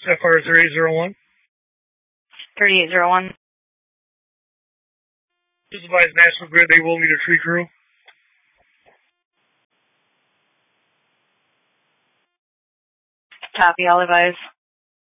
Sapphire 3801. 3801. Just advise National Grid they will need a tree crew. Copy, I'll advise.